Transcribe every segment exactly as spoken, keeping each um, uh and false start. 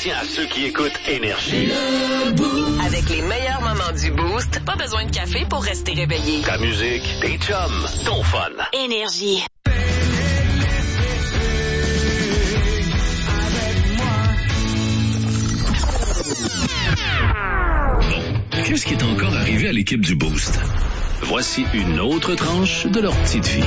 appartient à ceux qui écoutent Énergie. Avec les meilleurs moments du Boost, pas besoin de café pour rester réveillé. Ta musique, tes chums, ton fun. Énergie. Qu'est-ce qui est encore arrivé à l'équipe du Boost? Voici une autre tranche de leur petite vie.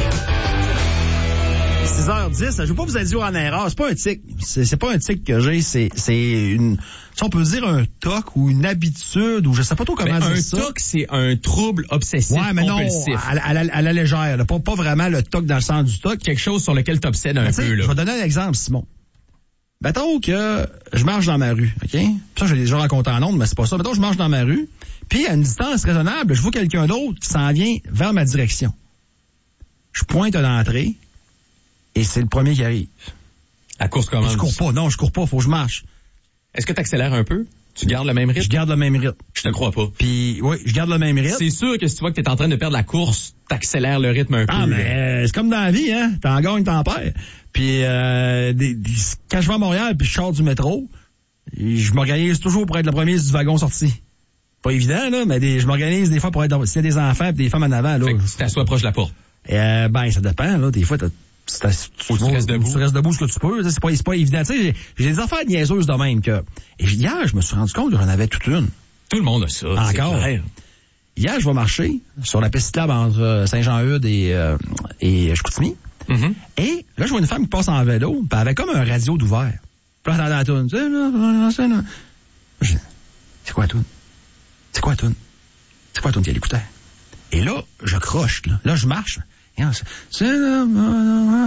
six heures dix, je ne veux pas vous induire en erreur. C'est pas un tic. C'est, c'est pas un tic que j'ai. C'est, c'est une, si on peut dire un toc ou une habitude ou je sais pas trop comment mais dire un ça. Un toc, c'est un trouble obsessif ouais, mais compulsif. non, à, à, à, à la légère. Là. Pas, pas vraiment le toc dans le sens du toc. Quelque chose sur lequel t'obsèdes un peu. Là. Je vais donner un exemple, Simon. Mettons que je marche dans ma rue, OK? Ça, je l'ai déjà raconté en ondes, mais c'est pas ça. Mettons que je marche dans ma rue, puis à une distance raisonnable, je vois quelqu'un d'autre qui s'en vient vers ma direction. Je pointe à l'entrée, et c'est le premier qui arrive. À course commande. Je cours pas, non, je cours pas, faut que je marche. Est-ce que tu accélères un peu? Tu gardes le même rythme? Je garde le même rythme. Je te crois pas. Puis, oui, je garde le même rythme. C'est sûr que si tu vois que t'es en train de perdre la course, t'accélères le rythme un ah, peu. Ah, mais euh, c'est comme dans la vie, hein. T'en gagnes, t'en perds. Puis, euh, des, des, quand je vais à Montréal puis je sors du métro, je m'organise toujours pour être le premier du wagon sorti. Pas évident, là, mais des, je m'organise des fois pour être, s'il y a des enfants et des femmes en avant, là. Fait que tu t'assois proche de la porte. Euh, ben, ça dépend, là. Des fois, t'as, t'as, Ou tu, tu restes debout. Tu restes debout ce que tu peux. C'est pas, c'est pas évident. Tu sais, j'ai, j'ai des affaires niaiseuses de même que, et hier, je me suis rendu compte que j'en avais toute une. Tout le monde a ça. Encore. C'est hier, je vais marcher sur la piste cyclable entre Saint-Jean-Eudes et, euh, et Chicoutimi. Mm-hmm. Et là, je vois une femme qui passe en vélo, puis elle avait comme un radio d'ouvert. Puis là, j'entends la toune. C'est quoi la toune? C'est quoi la toune? C'est quoi la toune qu'elle écoutait? Et là, je croche, là. Là, je marche. C'est non, non,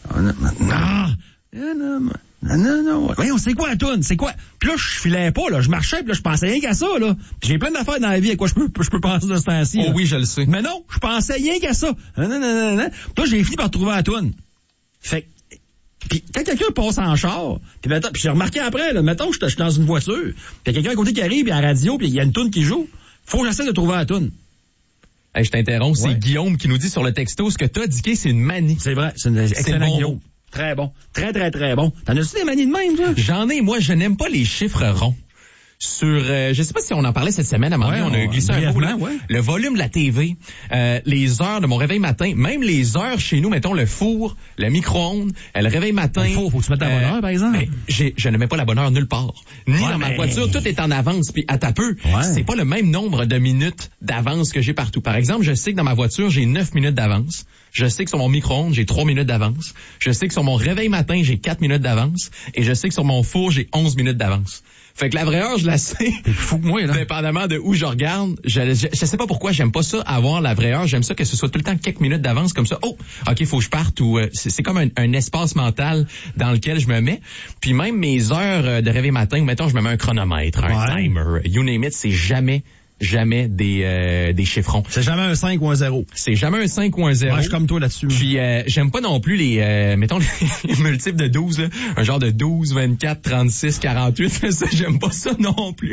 non. Voyons, c'est quoi la toune? C'est quoi? Puis là, je filais pas, là. Je marchais, puis là, je pensais rien qu'à ça, là. Puis j'ai plein d'affaires dans la vie à quoi je peux, je peux penser de ce temps-ci. Oh là. oui, je le sais. Mais non, je pensais rien qu'à ça. Non, non, non, non. Puis là, j'ai fini par trouver la toune. Fait puis quand quelqu'un passe en char, puis mettons, puis j'ai remarqué après, là, mettons que je suis dans une voiture, puis il y a quelqu'un à côté qui arrive, puis à la radio, puis il y a une toune qui joue, faut que j'essaie de trouver la toune. Hey, je t'interromps, ouais. C'est Guillaume qui nous dit sur le texto, ce que t'as dit, c'est une manie. C'est vrai, c'est une excellent bon. Guillaume. Très bon. Très, très, très bon. T'en as-tu des manies de même, toi? J'en ai, moi, je n'aime pas les chiffres ronds. Sur, euh, je sais pas si on en parlait cette semaine, à un moment donné, ouais, on a glissé un mot, là. Ouais. Le volume de la T V, euh, les heures de mon réveil matin, même les heures chez nous, mettons le four, le micro-ondes, le réveil matin. Le four, faut que tu mettes la bonne heure, par exemple? Ben, j'ai, je ne mets pas la bonne heure nulle part. Ni ouais, dans ma mais... voiture, tout est en avance, puis à ta peu, ouais. C'est pas le même nombre de minutes d'avance que j'ai partout. Par exemple, je sais que dans ma voiture, j'ai neuf minutes d'avance. Je sais que sur mon micro-ondes, j'ai trois minutes d'avance. Je sais que sur mon réveil matin, j'ai quatre minutes d'avance. Et je sais que sur mon four, j'ai onze minutes d'avance. Fait que la vraie heure, je la sais. T'es fou que moi, là. Dépendamment de où je regarde. Je, je, je sais pas pourquoi j'aime pas ça, avoir la vraie heure. J'aime ça que ce soit tout le temps quelques minutes d'avance comme ça. Oh, OK, faut que je parte ou, euh, c'est, c'est comme un, un espace mental dans lequel je me mets. Puis même mes heures de réveil matin, ou mettons, je me mets un chronomètre, un ouais. timer, you name it, c'est jamais jamais des euh, des chiffrons. C'est jamais un cinq ou un zéro. C'est jamais un cinq ou un zéro. Moi, je suis comme toi là-dessus. Puis euh, j'aime pas non plus les euh, mettons les multiples de douze là, un genre de douze, vingt-quatre, trente-six, quarante-huit, ça j'aime pas ça non plus.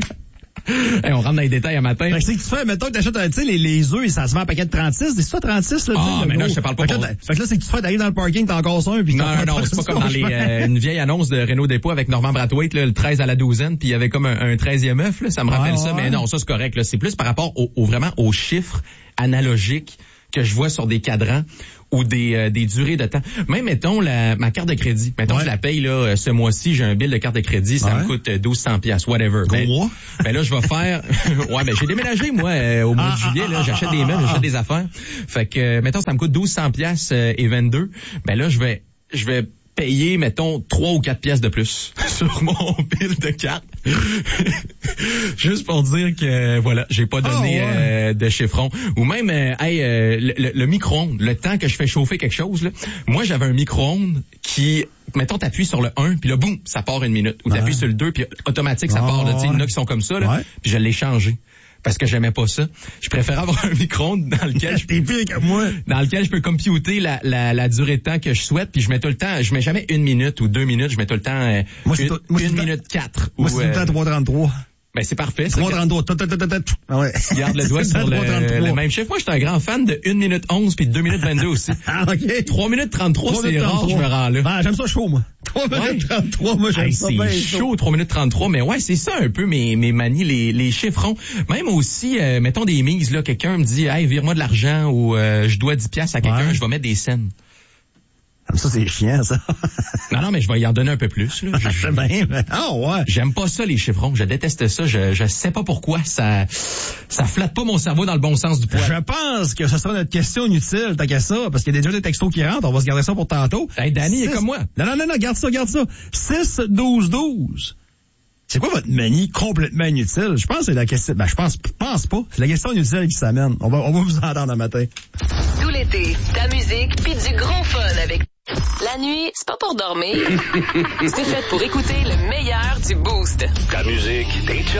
Hey, on rentre dans les détails un matin. Fait que c'est que tu fais, mettons que t'achètes, tu sais, les, les œufs, ça se vend un paquet de trente-six, c'est ça, trente-six, là? Ah, mais là, je te parle pas fait, pour... que là, fait que là, c'est que tu fais, t'arrives dans le parking, t'as encore ça, puis non, non, non, c'est pas comme dans les, euh, une vieille annonce de Renault Dépôt avec Normand Brathwaite, là, le treize à la douzaine, puis il y avait comme un, un treizième œuf, là, ça me rappelle ah, ça, ouais. Mais non, ça, c'est correct, là. C'est plus par rapport au, au vraiment aux chiffres analogiques que je vois sur des cadrans ou des euh, des durées de temps. Même, mettons, la, ma carte de crédit. Mettons, ouais. Je la paye, là, ce mois-ci, j'ai un bill de carte de crédit, ça ouais. me coûte douze cents piastres, whatever. Ben, moi? Ben là, je vais faire... ouais, ben j'ai déménagé, moi, euh, au mois ah, de juillet, là, j'achète ah, des meubles, ah, j'achète ah. des affaires. Fait que, euh, mettons, ça me coûte douze cents piastres euh, et vingt-deux. Ben là, je vais je vais payer, mettons, trois ou quatre pièces de plus sur mon bill de carte. Juste pour dire que, voilà, j'ai pas donné oh, ouais. euh, de chiffron. Ou même, euh, hey, euh, le, le micro-ondes, le temps que je fais chauffer quelque chose, là, moi, j'avais un micro-ondes qui... Mettons, t'appuies sur le un, puis là, boum, ça part une minute. Ou t'appuies ouais. sur le deux, puis automatique, ça oh, part. Tu sais, il y en a qui sont comme ça, là. Ouais. Puis je l'ai changé. Parce que j'aimais pas ça. Je préférais avoir un micro-ondes dans lequel je T'es pire que moi. Dans lequel je peux computer la, la, la durée de temps que je souhaite, puis je mets tout le temps, je mets jamais une minute ou deux minutes, je mets tout le temps euh, moi, une, tout, moi, une minute quatre. Moi, ou, c'est tout le temps trois trente-trois. Ben, c'est parfait. trois trente-trois. Ah ouais. Garde le doigt sur le, le même chiffre. Moi, j'étais un grand fan de une minute onze puis de deux minutes vingt-deux aussi. Ah, OK. trois minutes trente-trois, c'est rare, je me rends là. Ah, j'aime ça chaud, moi. trois minutes trente-trois, moi, j'aime hey, ça c'est bien chaud, chaud. trois minutes trente-trois. Mais ouais, c'est ça un peu mes, mes manies, les, les chiffrons. Même aussi, euh, mettons des mises, là. Quelqu'un me dit, hey, vire-moi de l'argent ou, euh, je dois dix piastres à quelqu'un, ouais. je vais mettre des scènes. Ça, c'est chiant, ça. Non, non, mais je vais y en donner un peu plus, là. Je, je, bien, mais... Ah, ouais. J'aime pas ça, les chiffrons. Je déteste ça. Je, je sais pas pourquoi. Ça, ça flatte pas mon cerveau dans le bon sens du poil. Je pense que ce sera notre question inutile, t'as qu'à ça, parce qu'il y a déjà des textos qui rentrent. On va se garder ça pour tantôt. Hey, Danny Six... est comme moi. Non, non, non, non, garde ça, garde ça. six douze douze. C'est quoi votre manie complètement inutile? Je pense que c'est la question... Ben, je pense, pense pas. C'est la question inutile qui s'amène. On va, on va vous entendre un matin. Tout l'été, ta musique pis du gros fun avec... La nuit, c'est pas pour dormir. C'est fait pour écouter le meilleur du Boost. Ta musique, tes